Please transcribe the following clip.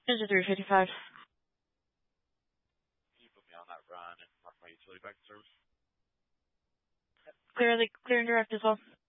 Engine 355. Can you put me on that run and mark my utility back in service? Clear and direct as well.